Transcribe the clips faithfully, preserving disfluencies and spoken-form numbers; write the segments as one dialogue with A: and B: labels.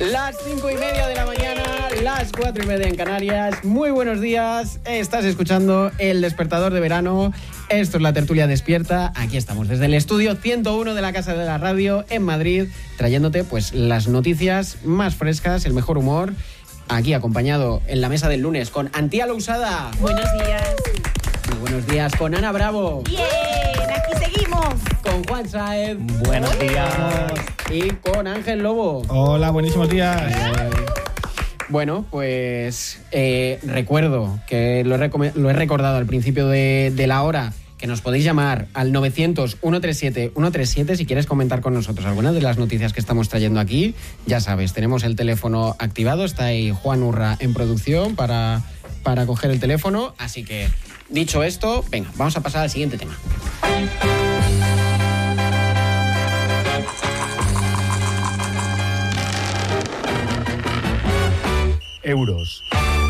A: Las cinco y media de la mañana, las cuatro y media en Canarias. Muy buenos días, estás escuchando El Despertador de Verano. Esto es la tertulia despierta. Aquí estamos desde el estudio ciento uno de la Casa de la Radio en Madrid, trayéndote pues las noticias más frescas, el mejor humor. Aquí acompañado en la mesa del lunes con Antía Lousada.
B: Buenos días.
A: Muy buenos días con Ana Bravo.
B: Bien, aquí seguimos.
A: Con Juan Saez.
C: Buenos días.
A: Y con Ángel Lobo.
D: Hola, buenísimos días.
A: Eh, bueno, pues eh, recuerdo que lo he, recom- lo he recordado al principio de, de la hora, que nos podéis llamar al novecientos, ciento treinta y siete, ciento treinta y siete si quieres comentar con nosotros algunas de las noticias que estamos trayendo aquí. Ya sabes, tenemos el teléfono activado, está ahí Juan Urra en producción para, para coger el teléfono. Así que, dicho esto, venga, vamos a pasar al siguiente tema.
C: Euros.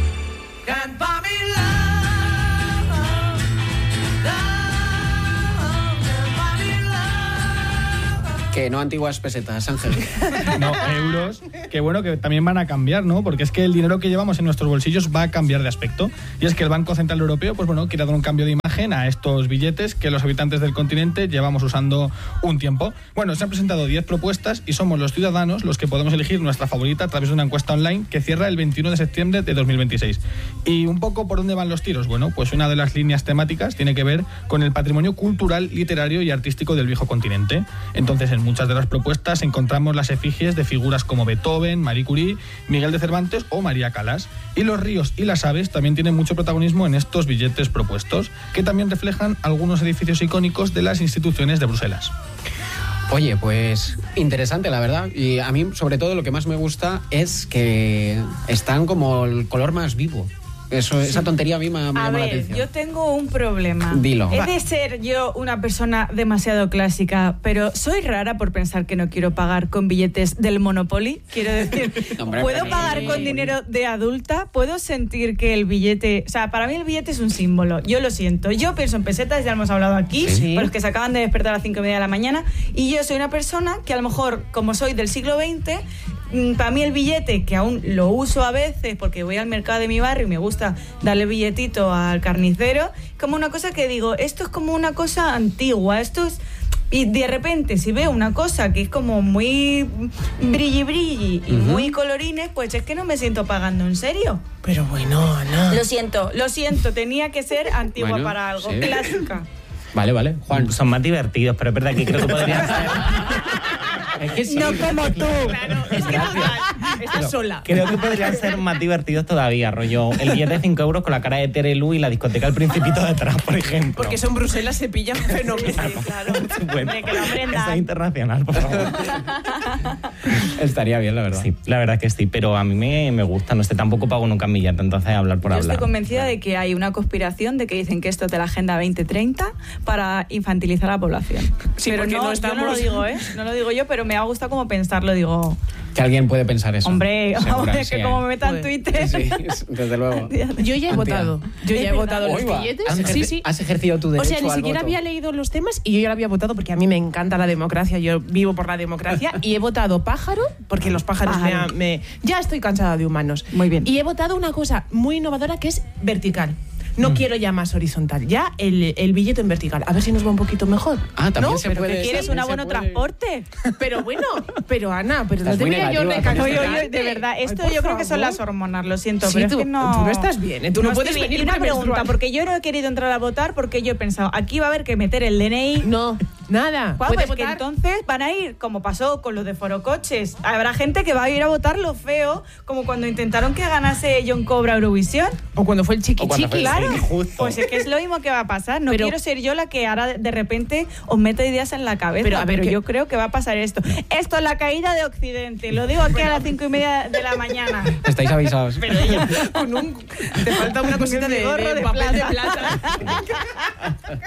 A: Que no antiguas pesetas, Ángel.
D: No, euros, que bueno, que también van a cambiar, ¿no? Porque es que el dinero que llevamos en nuestros bolsillos va a cambiar de aspecto. Y es que el Banco Central Europeo, pues bueno, quiere dar un cambio de imagen a estos billetes que los habitantes del continente llevamos usando un tiempo. Bueno, se han presentado diez propuestas y somos los ciudadanos los que podemos elegir nuestra favorita a través de una encuesta online que cierra el veintiuno de septiembre de dos mil veintiséis. Y un poco por dónde van los tiros. Bueno, pues una de las líneas temáticas tiene que ver con el patrimonio cultural, literario y artístico del viejo continente. Entonces, en muchas de las propuestas encontramos las efigies de figuras como Beethoven, Marie Curie, Miguel de Cervantes o María Callas. Y los ríos y las aves también tienen mucho protagonismo en estos billetes propuestos, que también reflejan algunos edificios icónicos de las instituciones de Bruselas.
A: Oye, pues interesante, la verdad. Y a mí, sobre todo, lo que más me gusta es que están como el color más vivo. Eso, esa tontería a mí me, me llama
B: A
A: la
B: ver,
A: atención.
B: yo tengo un problema.
A: Dilo.
B: He
A: Va.
B: de ser yo una persona demasiado clásica, pero soy rara por pensar que no quiero pagar con billetes del Monopoly. Quiero decir,
A: Hombre,
B: ¿puedo
A: pero-
B: pagar con dinero de adulta? ¿Puedo sentir que el billete... O sea, para mí el billete es un símbolo. Yo lo siento. Yo pienso en pesetas, ya hemos hablado aquí,
A: Sí.
B: por los que se acaban de despertar a las cinco y media de la mañana. Y yo soy una persona que a lo mejor, como soy del siglo veinte... Para mí el billete, que aún lo uso a veces porque voy al mercado de mi barrio y me gusta darle billetito al carnicero, como una cosa que digo, esto es como una cosa antigua, esto es... Y de repente, si veo una cosa que es como muy brilli brilli y
A: Uh-huh.
B: muy colorines, pues es que no me siento pagando en serio.
E: Pero bueno, Ana.
B: Lo siento, lo siento, tenía que ser antigua
A: Bueno,
B: para algo,
A: sí.
B: clásica.
A: Vale, vale. Juan.
C: Son más divertidos, pero es verdad que creo que podrían ser...
A: Es que sí.
B: No como tú.
E: Claro, es que estás sola.
C: Creo que podrían ser más divertidos todavía, rollo. El billete de cinco euros con la cara de Terelu y la discoteca El Principito detrás, por ejemplo.
E: Porque son Bruselas, se pillan fenomenal.
B: Sí, claro.
C: Bueno,
B: Hombre, que lo aprendan.
C: eso es internacional, por favor.
A: Estaría bien, la verdad.
C: Sí, la verdad que sí, pero a mí me, me gusta, no sé, tampoco pago nunca en billete, entonces hablar por
B: Yo
C: hablar.
B: estoy convencida de que hay una conspiración de que dicen que esto es de la Agenda veinte treinta para infantilizar a la población.
E: Sí,
B: pero
E: porque
B: no,
E: no
B: yo no lo
E: estamos-
B: digo, ¿eh? No lo digo yo, pero me ha gustado como pensarlo. Digo,
A: Que alguien puede pensar eso.
B: hombre,
A: Segura,
B: es
A: sí,
B: que como
A: ¿eh?
B: me metan
E: Joder.
B: Twitter...
A: Sí, sí, desde luego.
E: Yo ya he
A: Antía.
E: votado. Yo ya he
B: ¿Es
E: votado
B: verdad?
E: los
A: Oiga,
E: billetes.
A: ¿has ejerci-
E: Sí, sí.
A: has ejercido tu
E: O
A: derecho
E: sea, ni
A: al
E: siquiera
A: voto?
E: había leído los temas y yo ya lo había votado porque a mí me encanta la democracia. Yo vivo por la democracia y he votado pájaro porque los pájaros me,
B: Pájaro.
E: ha- me- ya estoy cansada de humanos.
B: Muy bien.
E: Y he votado una cosa muy innovadora que es vertical. No quiero ya más horizontal, ya el, el billete en vertical. A ver si nos va un poquito mejor.
A: Ah, también
E: ¿No?
A: se
B: ¿Pero
A: puede.
B: qué quieres?
A: también
B: ¿Un
A: se
B: abono
A: puede.
B: transporte?
E: Pero bueno, pero Ana, pero
A: Estás
E: no
A: muy
E: debería yo
A: negativa con
B: Oye,
A: esto.
B: oye, de verdad, esto
E: Ay, por
B: yo creo que son
E: favor.
B: las hormonas, lo siento,
E: Sí,
B: pero
E: tú-
B: es que no...
E: tú no estás bien, ¿eh? Tú no
B: estoy
E: puedes
B: bien.
E: venir
B: Y una pregunta,
E: premenstrual.
B: porque yo no he querido entrar a votar porque yo he pensado, aquí va a haber que meter el D N I...
E: No, nada.
B: Guau,
E: Puedes
B: pues que
E: votar.
B: entonces van a ir, como pasó con los de Forocoches, habrá gente que va a ir a votar lo feo, como cuando intentaron que ganase John Cobra Eurovisión.
E: O cuando fue el chiqui
C: O cuando
E: chiqui.
C: fue el
B: Claro,
C: Sí, justo.
B: pues es que es lo mismo que va a pasar. No
E: Pero-
B: quiero ser yo la que ahora de repente os meta ideas en la cabeza,
E: Pero,
B: pero,
E: a ver, que-
B: yo creo que va a pasar esto. Esto es la caída de Occidente, lo digo aquí a las cinco y media de la mañana.
A: Estáis avisados.
E: Pero ella, con un. Te falta una cosita de,
B: gorro
E: de
B: de
E: papel
B: plata.
E: de plata.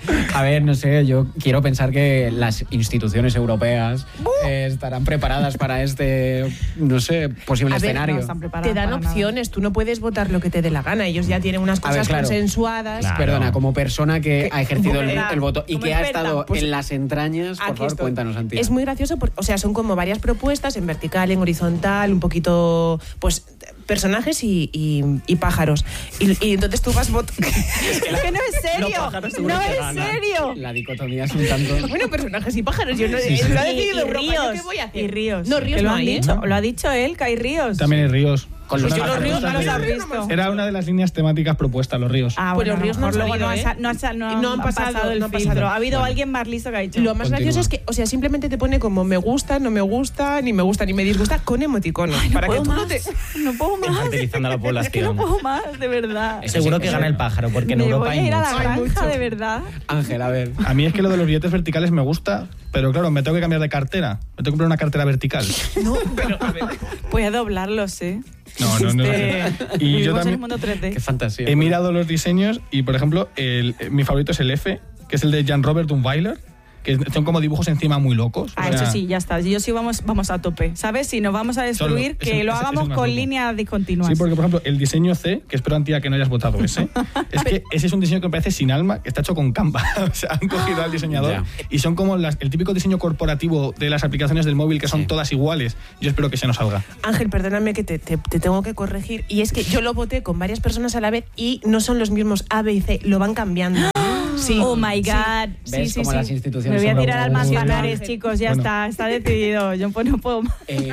A: A ver, no sé, yo quiero pensar que las instituciones europeas eh, estarán preparadas para este, no sé, posible
E: A ver,
A: escenario.
B: no están preparadas
E: Te dan
B: para nada.
E: opciones, tú no puedes votar lo que te dé la gana. Ellos ya tienen unas
A: A ver,
E: cosas
A: claro.
E: consensuadas.
C: Claro.
A: Perdona, como persona que ha ejercido el,
B: como-
A: el voto y
B: como
A: que ha
B: experta,
A: estado
E: pues,
A: en las entrañas, por
E: Aquí
A: favor,
E: estoy.
A: cuéntanos, Antía.
E: Es muy gracioso, porque, o sea, son como varias propuestas en vertical, en horizontal, un poquito, pues, personajes y, y, y pájaros. Y, y entonces tú vas votando.
B: Es que no es serio.
C: Los pájaros seguro
B: No
C: que
B: es
C: ganan.
B: serio.
A: La dicotomía es un tanto...
E: Bueno, personajes y pájaros. Yo no
A: Sí, sí.
E: lo ha
B: Y,
E: decidido
B: y
E: Europa, ¿yo
B: ríos.
E: qué voy a hacer?
B: Y ríos.
E: No, ríos
B: Que lo
E: no
B: han
E: hay, ¿eh?
B: dicho. Lo ha dicho él, que hay ríos.
D: También hay ríos.
A: Con los
D: Una de
E: Yo
D: las
E: los ríos no
D: propuestas
E: los
D: de-
E: has visto.
D: Era una de las líneas temáticas propuestas, los ríos.
B: Ah,
E: Pues
B: bueno,
E: los ríos no han
B: luego
E: salido,
B: no, ha
E: ¿eh?
B: sa- no, ha sa- no,
E: Y no han
B: ha
E: pasado,
B: el
E: no han
B: filtro.
E: pasado.
B: Ha habido
E: Bueno.
B: alguien más listo que ha dicho.
E: Lo más
A: Continúa.
E: gracioso es que, o sea, simplemente te pone como me gusta, no me gusta, ni me gusta, ni me disgusta, con emoticonos. para que
B: puedo
E: tú no
B: más.
E: te...
B: No puedo más.
C: Infantilizando a la
B: Es que no
C: población.
B: puedo más, de verdad.
A: Eso
C: Seguro
A: sí,
C: que
A: eso
C: gana
A: sí.
C: el pájaro, porque en
B: Me
C: Europa
B: voy
C: hay
B: a ir a la
C: mucho.
E: Hay
B: granja,
E: mucho.
B: de verdad.
A: Ángel, a ver.
D: A mí es que lo de los billetes verticales me gusta, pero claro, me tengo que cambiar de cartera. Me tengo que comprar una cartera vertical.
E: No, pero a ver.
B: Voy a doblarlos, ¿eh?
D: No, no, no.
B: Este,
D: Y yo
B: vivimos en
D: también
B: el mundo tres D.
A: Qué fantasía.
D: he mirado los diseños y, por ejemplo, el, mi favorito es el F, que es el de Jan Robert Dunweiler, que son como dibujos encima muy locos.
B: Ah,
D: O sea,
B: eso sí, ya está. Yo sí vamos, vamos a tope. ¿Sabes? Si nos vamos a destruir,
D: Solo,
B: que
D: ese-
B: lo
D: ese- ese
B: hagamos
D: es más
B: con
D: loco.
B: líneas discontinuas.
D: Sí, porque por ejemplo, el diseño C, que espero, Antía, que no hayas votado ese, es que ese es un diseño que me parece sin alma, que está hecho con Canva. O sea, han cogido al diseñador
A: Ya.
D: y son como las- el típico diseño corporativo de las aplicaciones del móvil, que son
A: Sí.
D: todas iguales. Yo espero que se nos salga.
E: Ángel, perdóname que te, te- te tengo que corregir. Y es que yo lo voté con varias personas a la vez y no son los mismos A, B y C, lo van cambiando. Sí.
B: Oh my God.
E: Sí,
A: ¿Ves
E: sí,
A: cómo
E: sí.
A: las
B: Me
A: instituciones
B: voy a
A: son
B: tirar al
A: locas?
B: Manzanares,
E: Sí,
B: chicos. Ya
D: Bueno.
B: está, está decidido. Yo pues no puedo más.
A: Eh,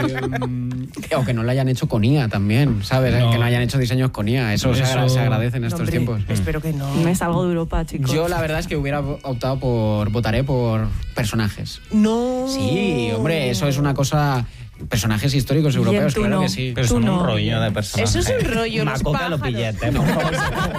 A: o que no lo hayan hecho con I A también, ¿sabes?
D: No.
A: Que no hayan hecho diseños con I A. Eso, Se, agra-
D: Eso-
A: se agradece en
E: No,
A: estos
E: hombre,
A: tiempos.
E: Espero que no.
B: Me salgo de Europa, chicos.
A: Yo la verdad es que hubiera optado por... Votaré por personajes.
E: No.
A: Sí, hombre, eso es una cosa... Personajes históricos europeos,
B: tú
A: claro
B: no.
A: que sí.
C: Pero
B: Tú
C: son
B: no.
C: un rollo de personajes.
E: Eso es un rollo, los
C: Macoca los
E: pájaros.
C: billetes, por favor.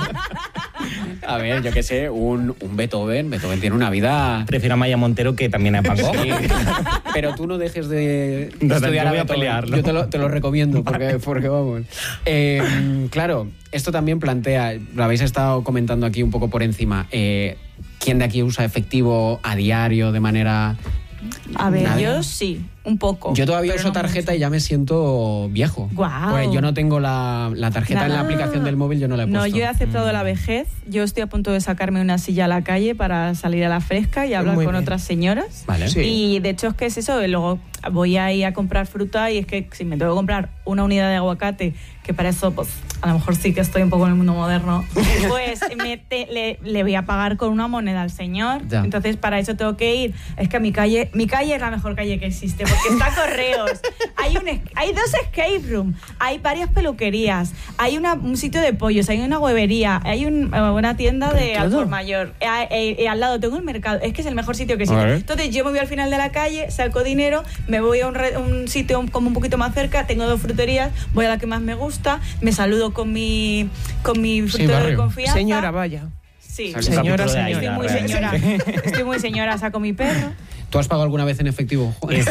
A: A ver, yo qué sé, un, un Beethoven. Beethoven tiene una vida...
C: Prefiero a Maya Montero, que también es Van Gogh.
A: Sí, pero tú no dejes de
C: No,
A: estudiar
C: yo voy a
A: Beethoven.
C: pelearlo.
A: Yo te lo, te lo recomiendo porque, porque vamos. Eh, claro, esto también plantea, lo habéis estado comentando aquí un poco por encima, eh, ¿quién de aquí usa efectivo a diario de manera...
B: A ver,
A: Nadie.
B: yo sí, un poco.
A: Yo todavía
B: pero
A: uso
B: no
A: tarjeta
B: mucho.
A: y ya me siento viejo.
B: Guau.
A: Pues yo no tengo la, la tarjeta en la
B: Nada.
A: aplicación del móvil, yo no la he
B: No,
A: puesto.
B: yo he aceptado la vejez. Yo estoy a punto de sacarme una silla a la calle para salir a la fresca y hablar
E: Muy
B: con
E: bien.
B: otras señoras.
A: Vale.
E: Sí.
B: Y de hecho es que es eso, y luego voy a ir a comprar fruta y es que si me tengo que comprar una unidad de aguacate, que para eso pues a lo mejor sí que estoy un poco en el mundo moderno, pues me te- le, le voy a pagar con una moneda al señor.
A: Ya.
B: Entonces para eso tengo que ir. Es que mi calle, mi calle es la mejor calle que existe porque está Correos, hay, un, es- hay dos escape room, hay varias peluquerías, hay una, un sitio de pollos, hay una huevería, hay un- una tienda de al por mayor. Eh, eh, eh, al lado tengo el mercado, es que es el mejor sitio que existe.
A: Vale.
B: Entonces yo me voy al final de la calle, saco dinero, me voy a un, re- un sitio como un poquito más cerca, tengo dos fruterías, voy a la que más me gusta, me saludo con mi con mi frutero de
A: barrio.
B: confianza.
E: Señora, vaya.
B: Sí,
A: Sale
E: Señora,
C: capítulo de
E: señora.
B: estoy
C: Aida,
B: muy
C: realmente.
B: señora. Estoy muy señora, saco mi perro.
A: ¿Tú has pagado alguna vez en efectivo? Juan?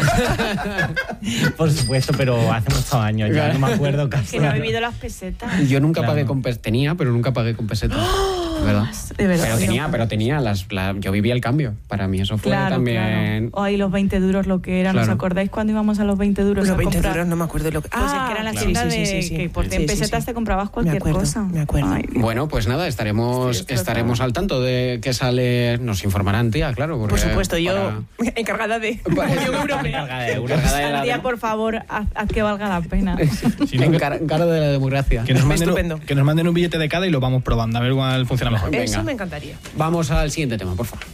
C: Por supuesto, pero hace muchos años ya, no me acuerdo casi.
B: Que no he vivido las pesetas.
A: Yo nunca
C: Claro.
A: pagué con pesetas. Tenía, pero nunca pagué con pesetas. De verdad.
B: De verdad.
A: Pero
B: no.
A: tenía, pero tenía las, la- yo vivía el cambio. Para mí eso fue
B: Claro,
A: también.
B: claro. Ay, los veinte duros lo que eran. ¿Os
A: Claro.
B: acordáis cuando íbamos a los veinte duros
E: Los
B: a
E: veinte
B: comprar?
E: duros no me acuerdo lo que...
B: Pues es que eran las
E: claro.
B: tiendas
E: Sí,
B: de
E: sí, sí, sí.
B: que por
E: Sí,
B: cien
E: sí,
B: pesetas
E: sí.
B: te comprabas
E: Me
B: cualquier
E: acuerdo,
B: cosa.
E: me acuerdo.
B: Ay, Dios.
A: Bueno, pues nada, estaremos,
B: Estoy destrozada.
A: estaremos al tanto de que sale. Nos informarán, tía, claro. porque
E: Por supuesto, yo
A: para-
E: encargada de
A: Para-
E: Unión Europea.
C: Carga de euros.
A: Encargada de la-
B: Tía, por favor, haz, haz que valga la pena.
D: Si no,
A: en
D: que,
A: cara, en cara de la democracia.
D: que nos manden,
E: Estupendo.
D: un- que nos manden un billete de cada y lo vamos probando, a ver cuál funciona mejor.
A: Venga.
E: Eso me encantaría.
A: Vamos al siguiente tema, por favor.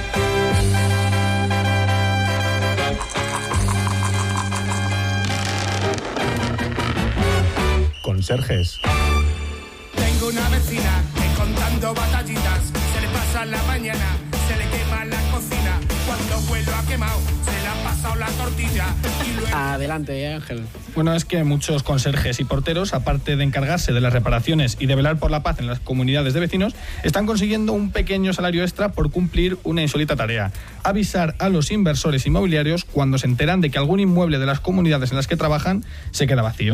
F: Conserjes.
G: Tengo una vecina que contando batallitas se le pasa la mañana, se le quema la cocina. Cuando vuelo a quemado, se le ha pasado la tortilla y luego...
A: Adelante, Ángel.
D: Bueno, es que muchos conserjes y porteros, aparte de encargarse de las reparaciones y de velar por la paz en las comunidades de vecinos, están consiguiendo un pequeño salario extra por cumplir una insólita tarea: avisar a los inversores inmobiliarios cuando se enteran de que algún inmueble de las comunidades en las que trabajan se queda vacío.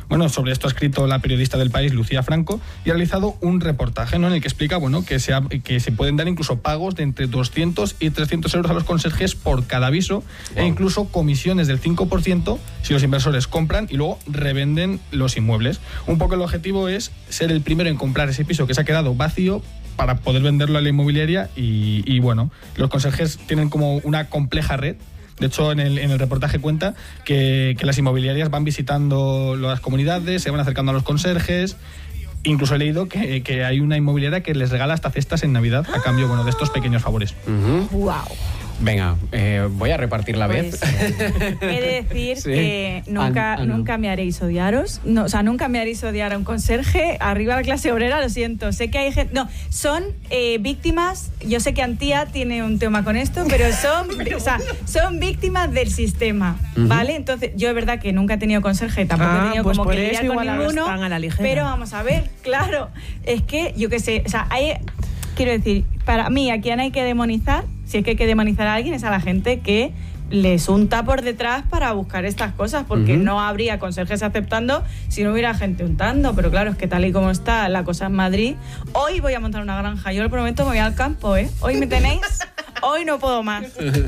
D: Bueno, sobre esto ha escrito la periodista del País, Lucía Franco, y ha realizado un reportaje, ¿no?, en el que explica, bueno, que se, ha, que se pueden dar incluso pagos de entre doscientos y trescientos euros a los conserjes por cada aviso, wow. e incluso comisiones del cinco por ciento si los inversores compran y luego revenden los inmuebles. Un poco el objetivo es ser el primero en comprar ese piso que se ha quedado vacío para poder venderlo a la inmobiliaria y, y bueno, los conserjes tienen como una compleja red. De hecho, en el, en el reportaje cuenta que, que las inmobiliarias van visitando las comunidades, se van acercando a los conserjes. Incluso he leído que, que hay una inmobiliaria que les regala hasta cestas en Navidad a cambio, bueno, de estos pequeños favores.
A: Uh-huh.
B: ¡Wow!
A: Venga, eh, voy a repartir la
B: pues,
A: vez.
B: He de decir sí. que nunca,
A: ah, ah, no.
B: nunca me haréis odiaros. No, o sea, nunca me haréis odiar a un conserje. Arriba la clase obrera, lo siento. Sé que hay gente... No, son eh, víctimas... Yo sé que Antía tiene un tema con esto, pero son, o sea, son víctimas del sistema, uh-huh. ¿vale? Entonces, yo es verdad que nunca he tenido conserje, tampoco
E: ah,
B: he tenido
E: pues
B: como
E: por
B: que
E: eso
B: lidiar con ninguno.
E: A la ligera.
B: Pero vamos a ver, claro, es que, yo qué sé, o sea, hay... Quiero decir, para mí, a quien hay que demonizar, si es que hay que demonizar a alguien, es a la gente que les unta por detrás para buscar estas cosas, porque uh-huh. no habría conserjes aceptando si no hubiera gente untando. Pero claro, es que tal y como está la cosa en Madrid, hoy voy a montar una granja, yo lo prometo, me voy al campo, ¿eh? Hoy me tenéis, hoy no puedo más.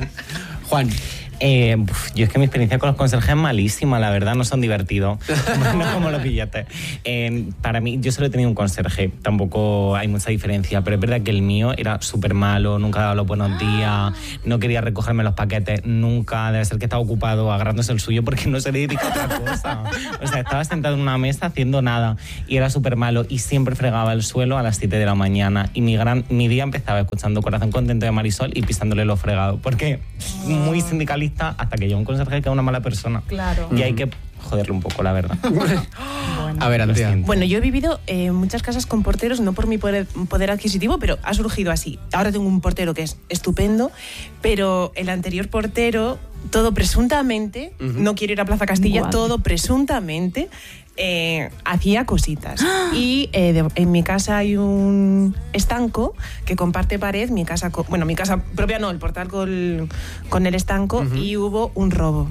A: Juan.
C: Eh, uf, yo es que mi experiencia con los conserjes es malísima, la verdad, no son divertidos. No como los billetes. Eh, para mí, yo solo he tenido un conserje, tampoco hay mucha diferencia, pero es verdad que el mío era súper malo, nunca daba los buenos días, no quería recogerme los paquetes, nunca, debe ser que estaba ocupado agarrándose el suyo porque no se dedica a otra cosa. O sea, estaba sentado en una mesa haciendo nada y era súper malo y siempre fregaba el suelo a las siete de la mañana y mi, gran, mi día empezaba escuchando Corazón Contento de Marisol y pisándole lo fregado, porque muy sindicalista hasta que llega un conserje que es una mala persona.
B: Claro.
C: Y hay que joderle un poco, la verdad.
B: Bueno.
A: A ver, Antía.
E: Bueno, yo he vivido en eh, muchas casas con porteros, no por mi poder, poder adquisitivo, pero ha surgido así. Ahora tengo un portero que es estupendo, pero el anterior portero, todo presuntamente, uh-huh. no quiero ir a Plaza Castilla, Guau. todo presuntamente, eh, hacía cositas. Y eh, de, en mi casa hay un estanco que comparte pared, mi casa, con, bueno, mi casa propia no, el portal con, con el estanco, uh-huh. y hubo un robo.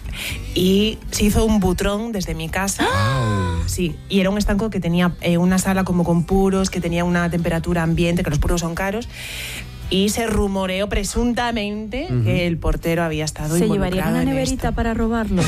E: Y se hizo un butrón desde mi casa.
A: Wow.
E: Sí, y era un estanco que tenía eh, una sala como con puros, que tenía una temperatura ambiente, que los puros son caros. Y se rumoreó presuntamente uh-huh. que el portero había estado
B: ¿Se
E: involucrado
B: llevaría una
E: en
B: neverita
E: esto.
B: para robarlo?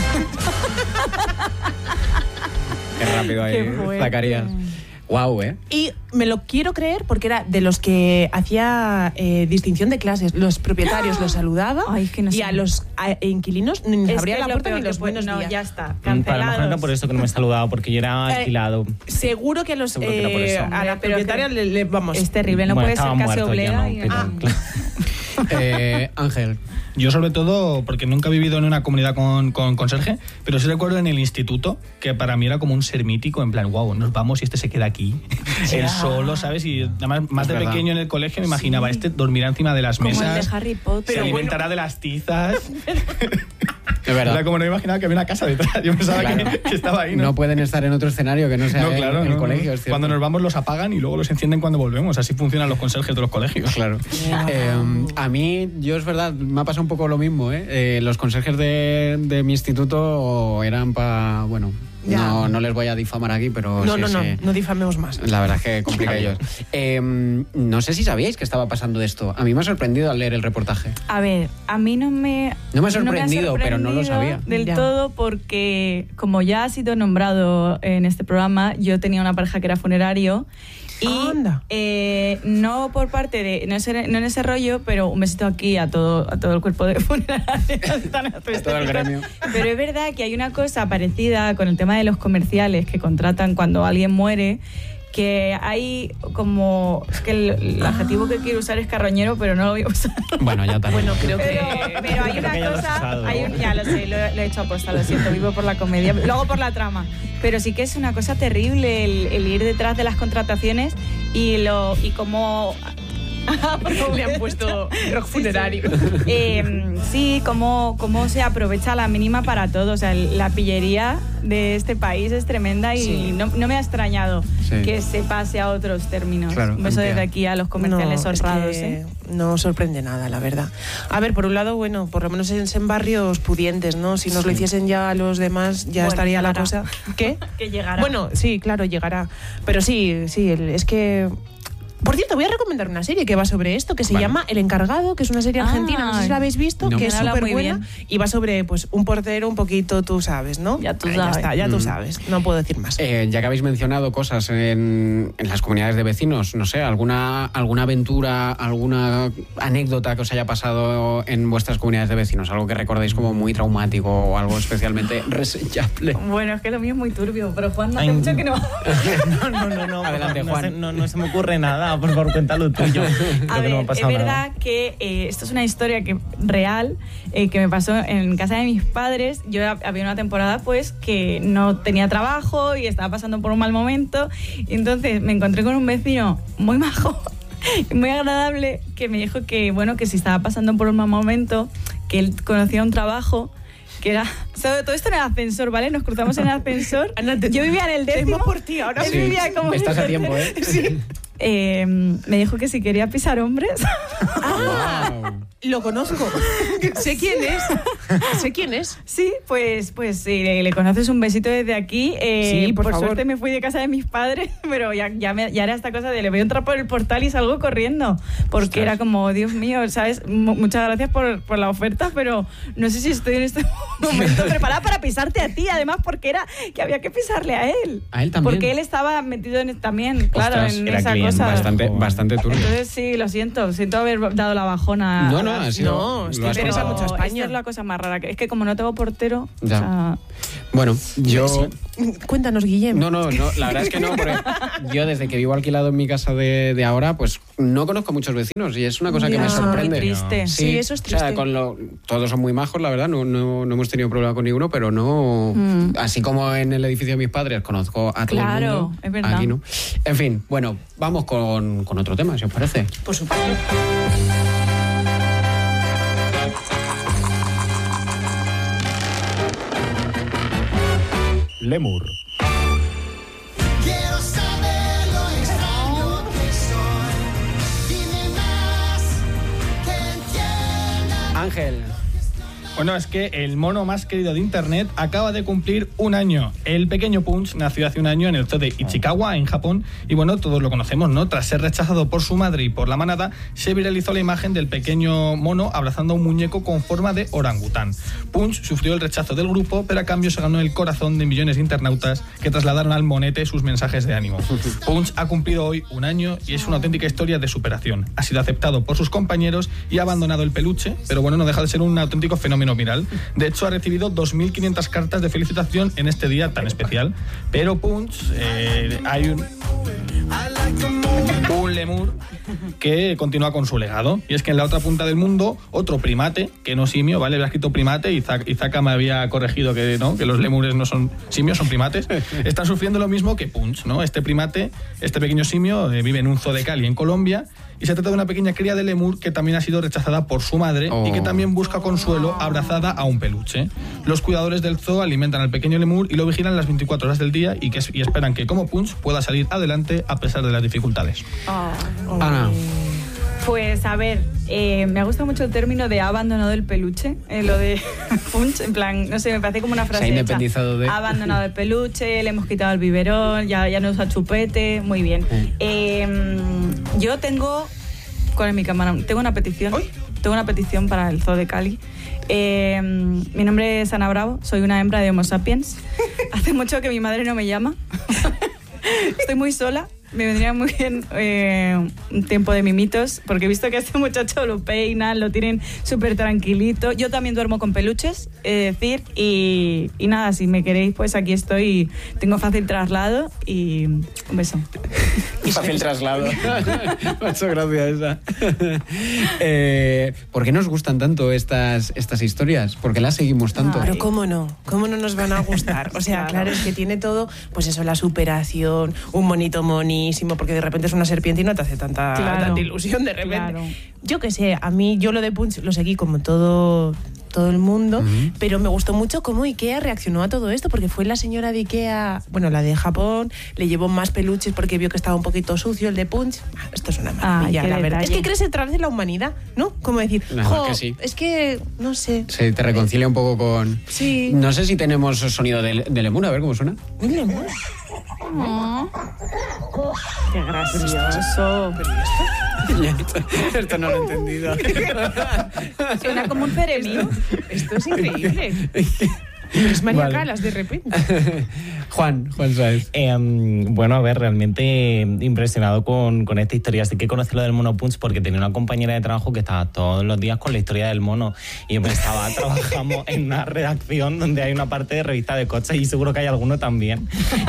A: Qué rápido ahí, Zacarías. Guau, ¿eh?
E: Y me lo quiero creer porque era de los que hacía eh, distinción de clases. Los propietarios los saludaba.
B: Ay, es que no
E: y
B: sé.
E: a los a, inquilinos ni les abría la puerta ni los buenos
B: no,
E: días.
B: ya está,
C: cancelados. A lo mejor era por eso que no me he saludado, porque yo era alquilado.
E: Eh, seguro que a los
C: que era por
E: eh,
C: eso.
E: a las propietarias le, le vamos.
B: Es terrible, no
C: bueno,
B: puede ser casi
C: muerto,
B: oblea.
C: no,
B: Y...
C: pero,
B: Ah.
C: claro.
A: Eh, Ángel.
D: Yo sobre todo, porque nunca he vivido en una comunidad con, con conserje, pero sí recuerdo en el instituto, que para mí era como un ser mítico, en plan, wow, nos vamos y este se queda aquí, él solo, ¿sabes? Y además, más de pequeño en el colegio me imaginaba, sí. este dormirá encima de las
B: como
D: mesas,
B: el de Harry Potter.
D: se alimentará bueno. de las tizas.
A: Es verdad.
D: Era como no me imaginaba que había una casa detrás, yo pensaba claro. que, que estaba ahí, ¿no?
A: No pueden estar en otro escenario que no sea
D: no, claro,
A: el, el
D: no,
A: colegio.
D: No.
A: Es
D: cuando nos vamos los apagan y luego los encienden cuando volvemos, así funcionan los conserjes de los colegios.
A: Claro. Wow. Eh, a mí, yo es verdad, me ha pasado un poco lo mismo, ¿eh? Eh, los conserjes de, de mi instituto eran para, bueno, no, no les voy a difamar aquí, pero
E: no,
A: sí,
E: no, no,
A: sí.
E: no difamemos más.
A: La verdad es que complica ellos. Eh, no sé si sabíais que estaba pasando esto. A mí me ha sorprendido al leer el reportaje.
B: A ver, a mí no me...
A: No me ha sorprendido,
B: no me ha sorprendido
A: pero no lo sabía.
B: Del
E: ya.
B: todo porque, como ya ha sido nombrado en este programa, yo tenía una pareja que era funerario. Y eh, no por parte de, no, ese, no en ese rollo, pero un besito aquí a todo, a todo el cuerpo de funerarios,
A: a todo el gremio.
B: Pero es verdad que hay una cosa parecida con el tema de los comerciales que contratan cuando alguien muere, que hay como, es que el, el adjetivo que quiero usar es carroñero, pero no lo voy a usar.
A: Bueno, ya también.
E: Bueno, creo que...
B: Pero, pero hay una
C: ya
B: cosa, hay un, ya lo sé, lo, lo he hecho aposta, lo siento, vivo por la comedia, luego por la trama, pero sí que es una cosa terrible el, el ir detrás de las contrataciones y lo y como...
E: Le han puesto rock funerario.
B: Sí, sí. Eh, sí cómo, cómo se aprovecha la mínima para todo. O sea, la pillería de este país es tremenda y sí. no, no me ha extrañado sí. que se pase a otros términos.
A: Claro,
B: un beso desde aquí a los comerciales
E: no,
B: honrados.
E: Es que,
B: ¿eh?
E: no sorprende nada, la verdad. A ver, por un lado, bueno, por lo menos en, en barrios pudientes, ¿no? Si nos sí. lo hiciesen ya a los demás, ya bueno, estaría llegará. la cosa. ¿Qué?
B: Que llegará.
E: Bueno, sí, claro, llegará. Pero sí, sí, es que... Por cierto, voy a recomendar una serie que va sobre esto, que se vale. llama El Encargado, que es una serie argentina, ah, no sé si la habéis visto, no. que es súper buena y va sobre pues un portero un poquito, tú sabes, ¿no?
B: Ya tú
E: ah,
B: sabes.
E: Ya está, ya
A: mm.
E: tú sabes, no puedo decir más.
A: Eh, ya que habéis mencionado cosas en, en las comunidades de vecinos, no sé, alguna, alguna aventura, alguna anécdota que os haya pasado en vuestras comunidades de vecinos, algo que recordéis como muy traumático o algo especialmente reseñable.
B: Bueno, es que lo mío es muy turbio, pero Juan, no hace mucho que no...
C: no, no, no, no. Adelante, Juan. No se, no, no se me ocurre nada. Por favor, cuéntalo tuyo.
B: A ver, no es verdad nada. que eh, esto es una historia que, real eh, que me pasó en casa de mis padres. Yo había una temporada pues que no tenía trabajo y estaba pasando por un mal momento. Y entonces me encontré con un vecino muy majo, muy agradable, que me dijo que, bueno, que si estaba pasando por un mal momento, que él conocía un trabajo que era... Sobre todo esto en el ascensor, ¿vale? Nos cruzamos en el ascensor.
E: Ana, te,
B: yo vivía en el décimo.
E: por ti ahora.
B: Él
A: sí,
B: vivía como
A: estás a tiempo, ¿eh?
B: Sí. Eh, me dijo que si quería pisar hombres.
E: ¡Ah! Wow. Lo conozco. Sé quién es. Sé quién es.
B: Sí, pues, pues si le, le conoces, un besito desde aquí. Eh,
E: sí, por,
B: por
E: favor.
B: suerte me fui de casa de mis padres, pero ya, ya, me, ya era esta cosa de le veo entrar por el portal y salgo corriendo. Porque Ostras. era como, Dios mío, ¿sabes? M- muchas gracias por, por la oferta, pero no sé si estoy en este momento preparada para pisarte a ti. Además, porque era que había que pisarle a él.
A: A él también.
B: Porque él estaba metido en, también, claro,
A: Ostras,
B: en esa cosa.
A: Bastante, bastante turbio.
B: Entonces sí, lo siento, siento haber dado la bajona.
A: No, no, ha sido,
E: no,
A: lo has
E: interesa mucho a España.
B: Esta es la cosa más rara, que es que como no tengo portero,
A: ya.
B: O sea...
A: Bueno, yo...
E: Sí. Cuéntanos, Guillem.
A: No, no, no, la verdad es que no, porque yo desde que vivo alquilado en mi casa de, de ahora, pues no conozco a muchos vecinos y es una cosa
B: ya,
A: que me sorprende.
B: Muy triste.
E: Sí, sí, eso es triste.
A: O sea, con lo, todos son muy majos, la verdad, no, no, no hemos tenido problema con ninguno, pero no... Mm. Así como en el edificio de mis padres conozco a todo
B: claro,
A: el mundo.
B: Claro, es verdad.
A: Aquí no. En fin, bueno, vamos con, con otro tema, si os parece.
E: Por supuesto.
F: Lemur.
G: Quiero saber lo extraño que soy. Dime más que entienda.
A: Ángel.
D: Bueno, es que el mono más querido de Internet acaba de cumplir un año. El pequeño Punch nació hace un año en el zoo de Ichikawa, en Japón, y bueno, todos lo conocemos, ¿no? Tras ser rechazado por su madre y por la manada, se viralizó la imagen del pequeño mono abrazando a un muñeco con forma de orangután. Punch sufrió el rechazo del grupo, pero a cambio se ganó el corazón de millones de internautas que trasladaron al monete sus mensajes de ánimo. Punch ha cumplido hoy un año y es una auténtica historia de superación. Ha sido aceptado por sus compañeros y ha abandonado el peluche, pero bueno, no deja de ser un auténtico fenómeno viral. De hecho, ha recibido dos mil quinientas cartas de felicitación en este día tan especial. Pero Punch, eh, hay un, un lemur que continúa con su legado. Y es que en la otra punta del mundo, otro primate, que no simio, ¿vale? Había escrito primate y Zaka me había corregido que no, que los lemures no son simios, son primates. Están sufriendo lo mismo que Punch, ¿no? Este primate, este pequeño simio, eh, vive en un zoo de Cali, en Colombia. Y se trata de una pequeña cría de lemur que también ha sido rechazada por su madre oh. y que también busca consuelo abrazada a un peluche. Los cuidadores del zoo alimentan al pequeño lemur y lo vigilan las veinticuatro horas del día y, que, y esperan que, como Punch, pueda salir adelante a pesar de las dificultades.
B: Oh.
A: Ana.
B: Pues a ver, eh, me ha gustado mucho el término de ha abandonado el peluche, eh, lo de Punch, en plan, no sé, me parece como una frase.
A: Se ha independizado
B: hecha.
A: de...
B: Ha abandonado el peluche, le hemos quitado el biberón, ya, ya no usa chupete, muy bien. Mm. Eh, yo tengo, ¿cuál es mi cámara? Tengo una petición, ¿Hoy? tengo una petición para el Zoo de Cali. Eh, mi nombre es Ana Bravo, soy una hembra de Homo sapiens. Hace mucho que mi madre no me llama. Estoy muy sola. Me vendría muy bien eh, un tiempo de mimitos, porque he visto que a este muchacho lo peinan, lo tienen súper tranquilito. Yo también duermo con peluches, es decir, y, y nada, si me queréis, pues aquí estoy, tengo fácil traslado y un beso.
A: Fácil traslado. Muchas gracias esa. eh, ¿Por qué nos gustan tanto estas, estas historias? ¿Por qué las seguimos tanto?
E: Pero cómo no, cómo no nos van a gustar. O sea, claro, claro es que tiene todo, pues eso, la superación, un bonito moni, porque de repente es una serpiente y no te hace tanta,
B: claro,
E: tanta ilusión de repente.
B: Claro.
E: Yo qué sé, a mí, yo lo de Punch lo seguí como todo, todo el mundo,
A: Ujú.
E: pero me gustó mucho cómo Ikea reaccionó a todo esto, porque fue la señora de Ikea, bueno, la de Japón, le llevó más peluches porque vio que estaba un poquito sucio el de Punch. Ah, esto es una maravilla,
B: Ay, qué
E: la verdad.
B: detalle.
E: Es que crees a través de la humanidad, ¿no? Como decir,
A: La verdad
E: jo,
A: que sí.
E: es que, no sé.
A: Se te reconcilia un poco con...
E: Sí.
A: No sé si tenemos sonido de, de lemur, a ver cómo suena.
E: Un lemur.
B: Qué gracioso.
A: Esto no lo he entendido.
B: Suena como un ceremío.
E: Esto es increíble. Es María
A: Vale.
E: Calas, de repente.
A: Juan, Juan Sáez.
C: Eh, bueno, a ver, realmente impresionado con, con esta historia. Así que conocí lo del Mono Punch porque tenía una compañera de trabajo que estaba todos los días con la historia del mono. Y yo pensaba, trabajamos en una redacción donde hay una parte de revista de coches y seguro que hay alguno también.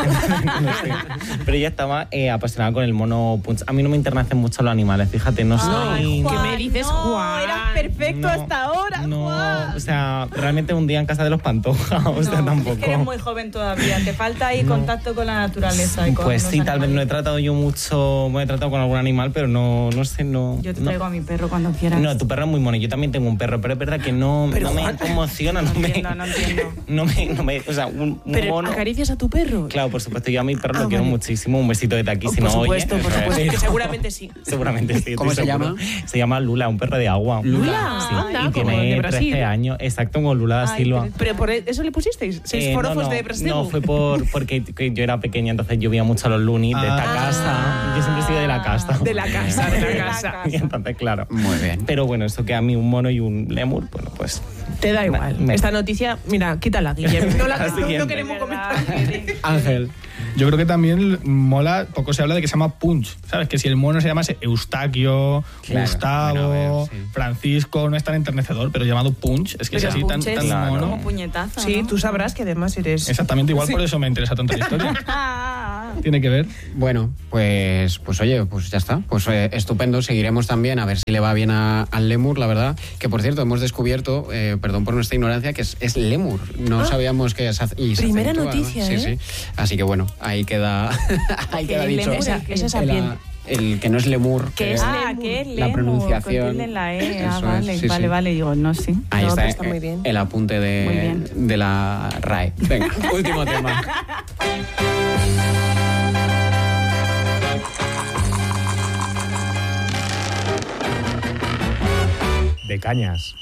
C: No sé. Pero ella estaba eh, apasionada con el Mono Punch. A mí no me internecen mucho los animales, fíjate, no soy...
B: Ay, Juan,
E: ¿Qué me dices,
B: no,
E: Juan?
B: Eras perfecto
C: No,
B: hasta ahora,
C: no,
B: Juan.
C: o sea, realmente un día en casa de los Pantoja, o sea,
B: No,
C: tampoco.
B: Es que eres muy joven todavía. Te falta ahí contacto con la naturaleza. Y con
C: Pues
B: los
C: sí, tal vez no he
B: animales.
C: tratado yo mucho, me he tratado con algún animal, pero no, no sé, no.
B: Yo te
C: no.
B: traigo a mi perro cuando quieras.
C: No, tu perro es muy mono. Yo también tengo un perro, pero es verdad que no,
E: Pero,
C: no me
E: Juan.
C: conmociona, no,
B: No
C: me.
B: entiendo, no entiendo.
C: No me, no me- o sea, un, un
E: Pero
C: mono.
E: ¿acaricias a tu perro?
C: Claro, por supuesto, yo a mi perro
E: Ah,
C: lo quiero
E: vale.
C: muchísimo. Un besito desde aquí,
E: Oh,
C: si
E: por
C: no
E: supuesto,
C: oye.
E: por supuesto,
C: Pero-
E: que seguramente sí.
C: Seguramente sí.
A: ¿Cómo
C: estoy
A: se
C: seguro.
A: llama?
C: Se llama Lula, un perro de agua.
E: Lula,
C: Sí,
E: anda,
C: y
E: como el de
C: tiene
E: Brasil.
C: trece años. Exacto, con Lula da
B: Ay,
C: Silva.
B: pero-
E: ¿Pero por eso le pusisteis? ¿Seis
C: Eh, no,
E: forofos
C: no,
E: de Brasil?
C: No, fue por, porque que yo era pequeña, entonces yo veía mucho a los Looney de esta
D: Ah.
C: casa. Yo siempre he sido de la casa.
E: De la casa, de la
B: De la
E: casa.
B: casa.
C: Y entonces, claro.
A: Muy bien.
C: Pero bueno, eso que a mí un mono y un lemur, bueno, pues...
E: Te da igual.
C: Me-
E: Esta noticia, mira, quítala, Guillermo. No, la,
C: La
E: no,
C: siguiente.
E: no queremos comentar.
A: Ángel.
D: Yo creo que también mola, poco se habla de que se llama Punch, ¿sabes? Que si el mono se llamase Eustaquio,
A: Claro,
D: Gustavo,
A: bueno, a ver, sí.
D: Francisco, no es tan enternecedor, pero llamado Punch, es que
B: Pero
D: es así tan,
B: punches,
D: tan
C: claro.
D: mono.
B: como puñetazo,
E: Sí,
B: ¿no?
E: tú sabrás que además eres...
D: Exactamente, igual por eso me interesa tanto la historia. Tiene que ver.
A: Bueno, pues, pues oye, pues ya está. Pues eh, estupendo. Seguiremos también a ver si le va bien a- al lemur, la verdad. Que por cierto, hemos descubierto, eh, perdón por nuestra ignorancia, que es, es lemur. No
E: Ah.
A: sabíamos que se hace- y se
E: Primera
A: acentúa, ¿no?
E: noticia,
A: Sí,
E: ¿eh?
A: sí. Así que bueno, ahí queda, ahí queda
B: el
A: dicho.
B: lemur,
E: Esa, esa es
A: el,
E: sapiente.
A: el que no es lemur.
E: Que es
B: Ah,
E: lemur.
B: que es
A: La
B: lemur,
A: pronunciación.
B: con tilde en la E. Ah,
A: Eso es,
B: vale,
A: sí,
B: vale,
A: sí.
B: vale. Digo, no, sí.
A: Ahí
E: No,
A: está,
E: pero está
A: eh,
E: muy bien.
A: el apunte
B: Muy
A: de,
B: bien.
A: de la R A E. Venga, último tema.
F: De cañas.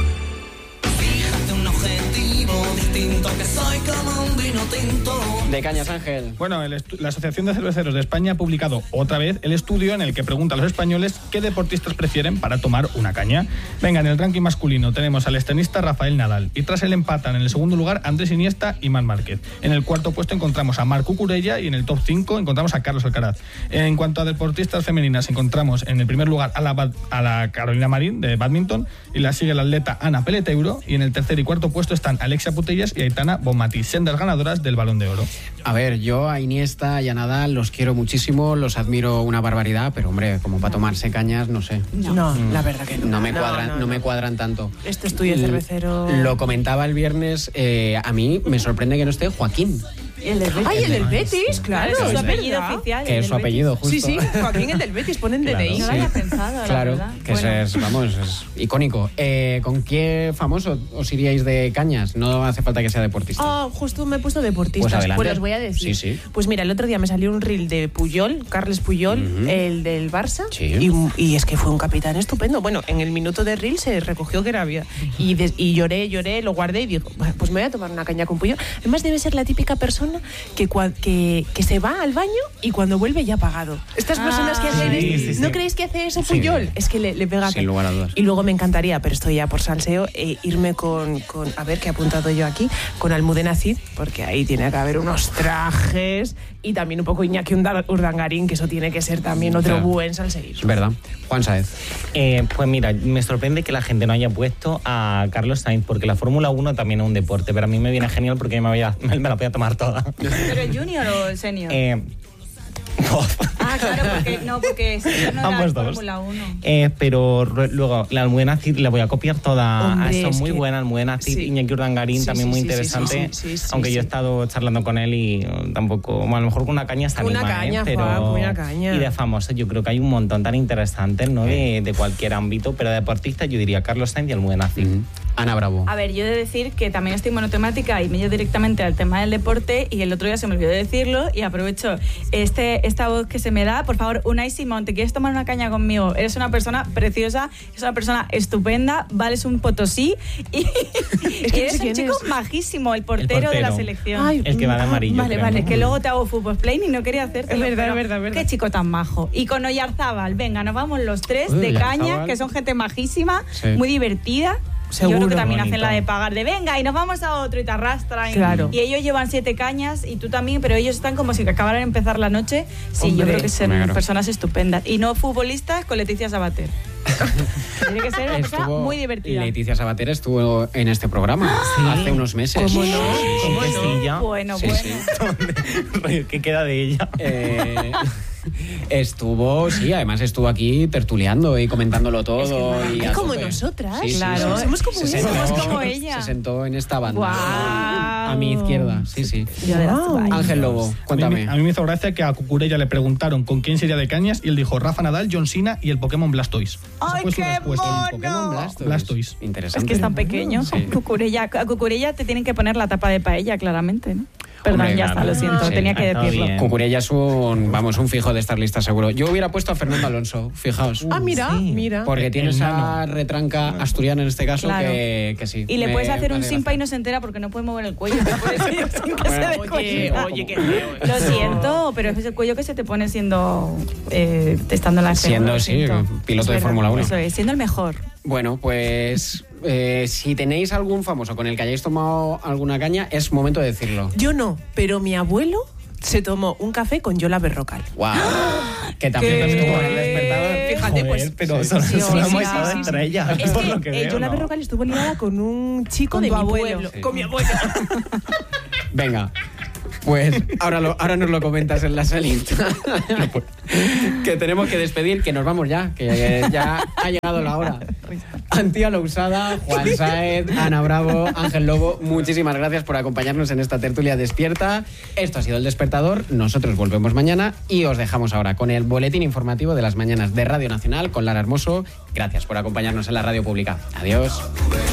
A: De cañas, Ángel.
D: Bueno, el estu- la Asociación de Cerveceros de España ha publicado otra vez el estudio en el que pregunta a los españoles qué deportistas prefieren para tomar una caña. Venga, en el ranking masculino tenemos al tenista Rafael Nadal y tras él empatan en el segundo lugar Andrés Iniesta y Marc Márquez. En el cuarto puesto encontramos a Marc Cucurella y en el top cinco encontramos a Carlos Alcaraz. En cuanto a deportistas femeninas encontramos en el primer lugar a la, ba- a la Carolina Marín de badminton y la sigue la atleta Ana Peleteiro y en el tercer y cuarto puesto están Alexia Putellas y Aitana Bonmatí, sendas ganadoras del Balón de Oro.
A: A ver, yo a Iniesta y a Nadal los quiero muchísimo, los admiro una barbaridad, pero hombre, como para tomarse cañas, no sé.
E: No, la verdad que no.
A: No me cuadran, no,
E: no,
A: me
E: no.
A: cuadran tanto.
E: Este estudio de cervecero...
A: Lo comentaba el viernes, eh, a mí me sorprende que no esté Joaquín,
B: El del Betis.
E: ¡Ay, el del Betis! Claro,
B: Claro, es su
E: es
B: apellido
E: verdad.
B: oficial.
A: que
B: el
A: es su
B: del
A: apellido,
B: Betis.
A: justo.
E: Sí, sí, Joaquín el del Betis, ponen D N I.
B: No lo había pensado, la
A: Claro,
B: verdad.
A: que
B: Bueno.
A: ese es, vamos, es icónico. Eh, ¿Con qué famoso os iríais de cañas? No hace falta que sea deportista.
E: Ah, justo me he puesto deportistas.
A: Pues adelante.
E: os voy a decir.
A: Sí, sí.
E: Pues mira, el otro día me salió un reel de Puyol, Carles Puyol,
A: Ujú.
E: el del Barça.
A: Sí.
E: Y, y es que fue un capitán estupendo. Bueno, en el minuto de reel se recogió que era vida. Y, des- y lloré, lloré, lo guardé y digo, "Bueno, pues me voy a tomar una caña con Puyol". Además debe ser la típica persona que, cua- que, que se va al baño y cuando vuelve ya ha pagado. Estas
B: Ah,
E: personas que hacen...
C: sí,
E: es-
C: sí, sí.
E: ¿No creéis que hace eso
A: Sí.
E: Puyol? Es que le, le pega...
A: Sin lugar a dudas.
E: Y luego me encantaría, pero estoy ya por salseo, eh, irme con, con, a ver, qué he apuntado yo aquí, con Almudena Cid, porque ahí tiene que haber unos trajes y también un poco Iñaki Unda- Urdangarín, que eso tiene que ser también otro
A: Claro.
E: buen salseír.
A: Es verdad. Juan Sáez.
C: Eh, pues mira, me sorprende que la gente no haya puesto a Carlos Sainz, porque la Fórmula uno también es un deporte, pero a mí me viene genial porque me, voy a- me la voy a tomar toda.
B: ¿Pero el junior o el senior?
C: Eh,
B: Ah, claro, porque no, porque senior no
C: Ambos
B: era
C: dos.
B: Fórmula uno.
C: Eh, pero re- luego, la Almudena Cid la voy a copiar toda.
E: Hombre,
C: Ah, son
E: es
C: muy
E: que-
C: buena, Almudena Cid,
E: sí.
C: Iñaki Urdangarín,
E: Sí,
C: también
E: sí,
C: muy
E: sí, sí,
C: interesante.
E: sí, sí, sí,
C: aunque
E: sí,
C: yo he
E: sí.
C: estado charlando con él y uh, tampoco, bueno, a lo mejor con una caña se
E: Una
C: anima,
E: caña,
C: ¿eh? Pero,
E: Juan, una caña.
C: Y de famosos, yo creo que hay un montón tan interesantes, ¿no? De, de cualquier ámbito, pero de deportistas yo diría Carlos Sainz y Almudena Cid.
A: Ujú. Ana Bravo.
B: A ver, yo he de decir que también estoy monotemática y me llevo directamente al tema del deporte y el otro día se me olvidó decirlo y aprovecho este, esta voz que se me da. Por favor, Unai Simón, ¿te quieres tomar una caña conmigo? Eres una persona preciosa, eres una persona estupenda, vales un potosí y,
E: Es que
B: y eres
E: no sé
B: un
E: quién
B: chico
E: es.
B: majísimo, el portero,
C: El portero.
B: de la selección.
E: Ay,
C: El que va de
E: ah,
C: amarillo.
E: Vale,
C: creo,
E: vale.
C: ¿no?
B: Que luego te hago fútbol play y no quería hacerte.
E: Es verdad, es verdad, es verdad.
B: Qué chico tan majo. Y con Oyarzábal, venga, nos vamos los tres
A: Uy,
B: de
A: Oyarzábal.
B: caña, que son gente majísima,
A: Sí.
B: muy divertida.
E: Seguro.
B: Yo creo que también
C: Bonito.
B: hacen la de pagar de venga y nos vamos a otro y te arrastran.
E: Claro.
B: Y ellos llevan siete cañas y tú también, pero ellos están como si acabaran de empezar la noche. Sí,
E: Hombre.
B: yo creo que son
A: Claro.
B: personas estupendas. Y no futbolistas con Leticia Sabater. Tiene que ser una persona
A: Estuvo-
B: muy divertida.
A: Leticia Sabater estuvo en este programa hace unos meses.
E: ¿Cómo no?
C: ¿Cómo no?
B: Bueno,
A: Sí,
B: bueno.
A: sí.
C: ¿Qué queda de ella?
A: Eh, estuvo, sí, además estuvo aquí tertuleando y comentándolo todo. y
E: Es
A: a
E: como
A: tope.
E: nosotras.
A: Sí, sí,
B: Claro.
A: sí.
E: Somos como
A: Se
E: ella.
A: sentó-
B: Somos como ella.
A: Se sentó en esta banda.
B: Guau.
A: A mi izquierda, sí, sí.
B: Yo de las
E: Guau.
B: toallas.
A: Ángel Lobo,
D: A mí,
A: cuéntame.
D: me- a mí me hizo gracia que a Cucurella le preguntaron con quién sería de cañas y él dijo Rafa Nadal, John Cena y el Pokémon Blastoise. Esa
B: ¡Ay,
D: fue su
B: qué
D: respuesta.
B: mono!
A: Pokémon Blastoise.
D: Blastoise.
A: Interesante.
B: Es que es tan pequeño.
A: Sí.
B: Cucurella, a Cucurella te tienen que poner la tapa de paella, claramente, ¿no? Perdón,
A: Hombre,
B: ya está,
A: claro.
B: lo siento,
A: Sí.
B: tenía que
C: Ah, todo
B: decirlo.
C: bien.
A: Cucurella es un, vamos, un fijo de estar lista seguro. Yo hubiera puesto a Fernando Alonso, fijaos.
E: Ah, mira,
C: Sí.
E: mira.
A: Porque
C: El-
A: tiene
C: el
A: esa
C: nano.
A: retranca asturiana en este caso
B: Claro.
A: que, que sí.
B: Y le
A: me
B: puedes hacer un
A: hace
B: simpa y
A: gracia.
B: no se entera porque no puede mover el cuello. Te puedes ir sin que
A: Bueno,
B: se dé
A: oye,
B: cuenta.
A: oye, qué
B: Lo siento, pero es ese cuello que se te pone siendo eh, estando en la escena,
A: Siendo,
B: lo
A: sí,
B: siento.
A: piloto
B: Es
A: de
B: verdad,
A: Fórmula uno.
B: Eso es, siendo el mejor.
A: Bueno, pues eh, si tenéis algún famoso con el que hayáis tomado alguna caña, es momento de decirlo.
E: Yo no, pero mi abuelo se tomó un café con Yola Berrocal.
A: ¡Wow! Que también
B: ¿Qué?
A: estuvo en el despertador.
E: Fíjate, pues.
C: Joder, pero
A: sí,
C: solo,
B: sí,
C: solo
B: sí,
C: hemos
B: sí,
C: estado
B: sí, sí.
C: entre ellas.
E: Es
C: por
E: que
C: lo que
E: eh,
C: veo,
E: Yola
C: ¿no?
E: Berrocal estuvo liada con un chico
B: Con
E: de
B: tu
E: mi
B: abuelo.
E: pueblo.
A: Sí.
E: Con mi abuelo.
A: Venga, pues ahora, lo, ahora nos lo comentas en la salida. Que tenemos que despedir, que nos vamos ya, que ya ha llegado la hora. Antía Lousada, Juan Sáez, Ana Bravo, Ángel Lobo, muchísimas gracias por acompañarnos en esta tertulia despierta. Esto ha sido El Despertador, nosotros volvemos mañana y os dejamos ahora con el boletín informativo de las mañanas de Radio Nacional con Lara Hermoso. Gracias por acompañarnos en la radio pública. Adiós.